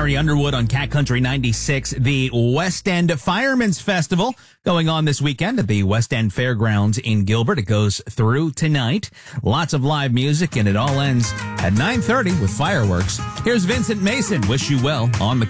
Larry Underwood on Cat Country 96. The West End Firemen's Festival going on this weekend at the West End Fairgrounds in Gilbert. It goes through tonight. Lots of live music, and it all ends at 9:30 with fireworks. Here's Vincent Mason. Wish you well on the